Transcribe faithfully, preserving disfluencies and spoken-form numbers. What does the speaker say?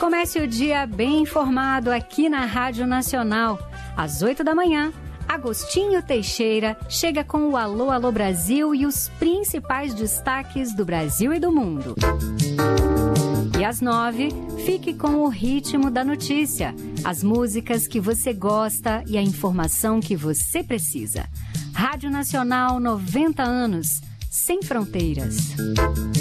Comece o dia bem informado aqui na Rádio Nacional. Às oito da manhã, Agostinho Teixeira chega com o Alô, Alô Brasil e os principais destaques do Brasil e do mundo. E às nove, fique com o ritmo da notícia, as músicas que você gosta e a informação que você precisa. Rádio Nacional, noventa anos, sem fronteiras.